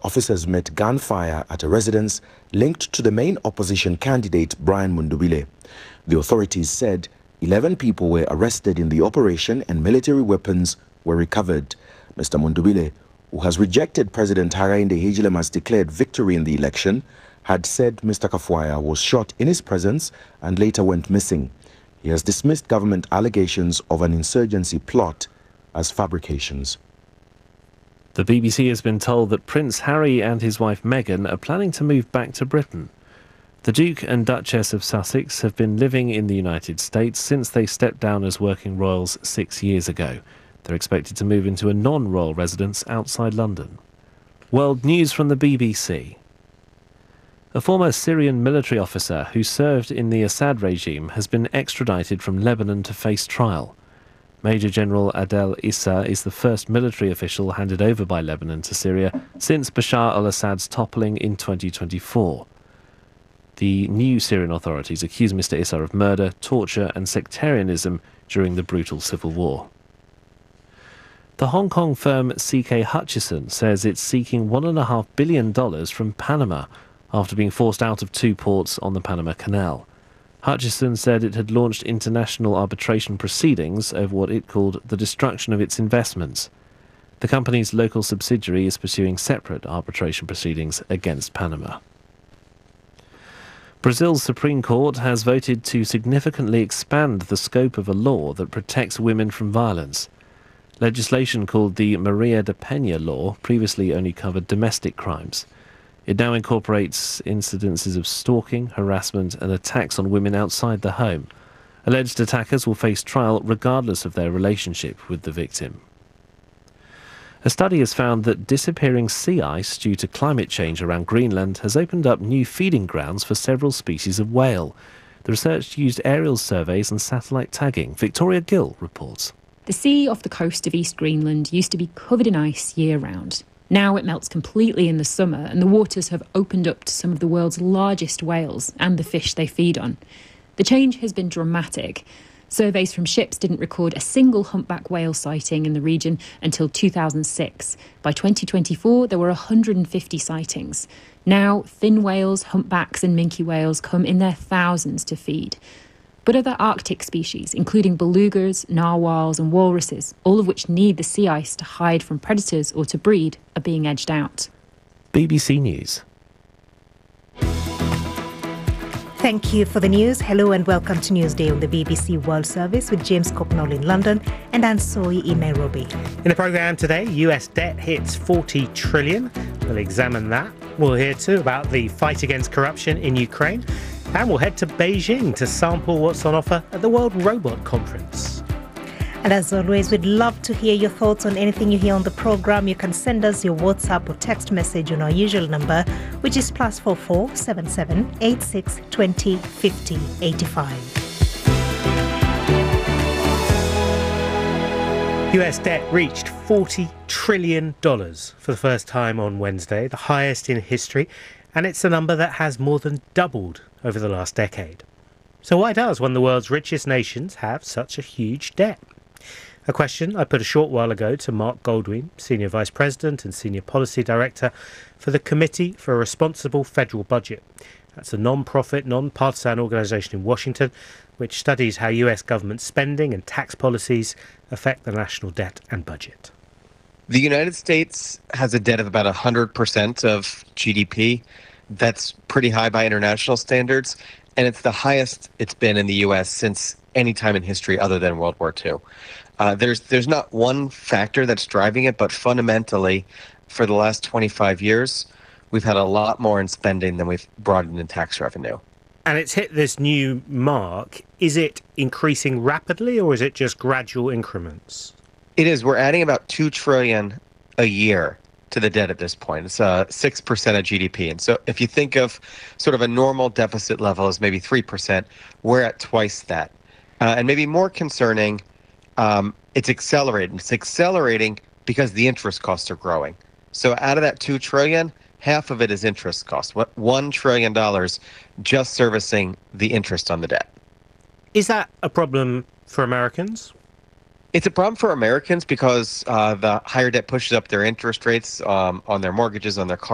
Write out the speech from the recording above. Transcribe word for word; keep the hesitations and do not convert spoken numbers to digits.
officers met gunfire at a residence linked to the main opposition candidate, Brian Mundubile. The authorities said eleven people were arrested in the operation and military weapons were recovered. Mister Mundubile, who has rejected President Hakainde Hichilema's declared victory in the election, had said Mister Kafwaya was shot in his presence and later went missing. He has dismissed government allegations of an insurgency plot as fabrications. The B B C has been told that Prince Harry and his wife Meghan are planning to move back to Britain. The Duke and Duchess of Sussex have been living in the United States since they stepped down as working royals six years ago. They're expected to move into a non-royal residence outside London. World news from the B B C. A former Syrian military officer who served in the Assad regime has been extradited from Lebanon to face trial. Major General Adel Issa is the first military official handed over by Lebanon to Syria since Bashar al-Assad's toppling in twenty twenty-four. The new Syrian authorities accuse Mister Issa of murder, torture and sectarianism during the brutal civil war. The Hong Kong firm C K Hutchison says it's seeking one point five billion dollars from Panama after being forced out of two ports on the Panama Canal. Hutchison said it had launched international arbitration proceedings over what it called the destruction of its investments. The company's local subsidiary is pursuing separate arbitration proceedings against Panama. Brazil's Supreme Court has voted to significantly expand the scope of a law that protects women from violence. Legislation called the Maria da Penha Law previously only covered domestic crimes. It now incorporates incidences of stalking, harassment and attacks on women outside the home. Alleged attackers will face trial regardless of their relationship with the victim. A study has found that disappearing sea ice due to climate change around Greenland has opened up new feeding grounds for several species of whale. The research used aerial surveys and satellite tagging. Victoria Gill reports. The sea off the coast of East Greenland used to be covered in ice year-round. Now it melts completely in the summer and the waters have opened up to some of the world's largest whales and the fish they feed on. The change has been dramatic. Surveys from ships didn't record a single humpback whale sighting in the region until two thousand six. By twenty twenty-four, there were one hundred fifty sightings. Now, fin whales, humpbacks and minke whales come in their thousands to feed. But other Arctic species, including belugas, narwhals and walruses, all of which need the sea ice to hide from predators or to breed, are being edged out. B B C News. Thank you for the news. Hello and welcome to Newsday on the B B C World Service with James Copnall in London and Anne Soy in Nairobi. In the programme today, U S debt hits forty trillion dollars. We'll examine that. We'll hear too about the fight against corruption in Ukraine. And we'll head to Beijing to sample what's on offer at the World Robot Conference. And as always, we'd love to hear your thoughts on anything you hear on the programme. You can send us your WhatsApp or text message on our usual number, which is plus four four seven seven eight six twenty fifty eighty-five. U S debt reached forty trillion dollars for the first time on Wednesday, the highest in history, and it's a number that has more than doubled over the last decade. So why does one of the world's richest nations have such a huge debt? A question I put a short while ago to Mark Goldwyn, Senior Vice President and Senior Policy Director for the Committee for a Responsible Federal Budget. That's a non-profit, non-partisan organisation in Washington which studies how U S government spending and tax policies affect the national debt and budget. The United States has a debt of about one hundred percent of G D P. That's pretty high by international standards, and it's the highest it's been in the U S since any time in history other than World War Two. Uh, there's there's not one factor that's driving it, but fundamentally, for the last twenty-five years, we've had a lot more in spending than we've brought in in tax revenue. And it's hit this new mark. Is it increasing rapidly, or is it just gradual increments? It is. We're adding about two trillion dollars a year to the debt at this point. It's uh, six percent of G D P. And so if you think of sort of a normal deficit level as maybe three percent, we're at twice that. Uh, and maybe more concerning, um, it's accelerating. It's accelerating because the interest costs are growing. So out of that two trillion dollars, half of it is interest costs. What one trillion dollars just servicing the interest on the debt. Is that a problem for Americans? It's a problem for Americans because uh, the higher debt pushes up their interest rates um, on their mortgages, on their car